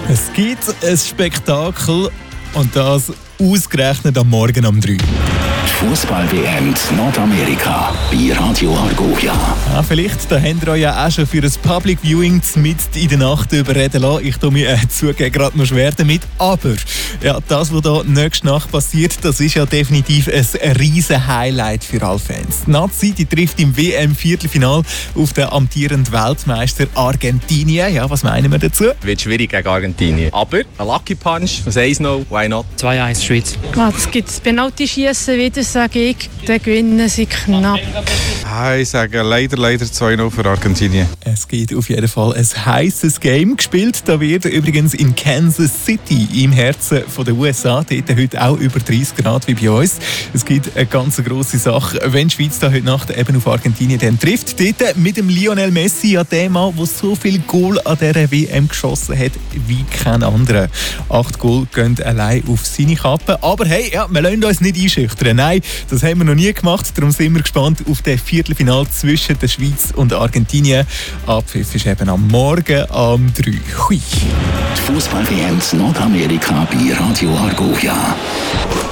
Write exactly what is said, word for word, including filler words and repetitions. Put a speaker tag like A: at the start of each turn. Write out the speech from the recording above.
A: Es gibt ein Spektakel und das ausgerechnet am Morgen um drei.
B: Die Fußball-W M in Nordamerika bei Radio Argovia.
A: Ja, vielleicht, da habt ihr euch ja auch schon für ein Public Viewing mitten in der Nacht überreden lassen. Ich tue mir äh, zugeben gerade noch schwer damit. Aber ja, das, was da nächste Nacht passiert, das ist ja definitiv ein riesen Highlight für alle Fans. Die Nazi die trifft im W M-Viertelfinal auf den amtierenden Weltmeister Argentinien. Ja, was meinen wir dazu?
C: Wird schwierig gegen Argentinien. Aber ein Lucky Punch, was heisst noch, why not?
D: zwei eins Schweiz.
E: Ah, das gibt es Penalty-Schiessen wieder, sage ich. Dann gewinnen sie knapp.
F: Ich sage leider, leider zwei null für Argentinien.
A: Es gibt auf jeden Fall ein heißes Game gespielt. Da wird übrigens in Kansas City, im Herzen der U S A, dort heute auch über dreißig Grad wie bei uns. Es gibt eine ganz grosse Sache, wenn die Schweiz da heute Nacht eben auf Argentinien dann trifft. Dort mit dem Lionel Messi, ja, der Mann, der so viel Goal an dieser W M geschossen hat wie kein anderer. Acht Goal gehen allein auf seine Kappe. Aber hey, ja, wir lassen uns nicht einschüchtern. Nein, das haben wir noch nie gemacht. Darum sind wir gespannt auf das Viertelfinale zwischen der Schweiz und Argentinien. Abpfiff ist eben am Morgen um drei. Hui.
B: Die Fußball-W M in Nordamerika bei Radio Argovia.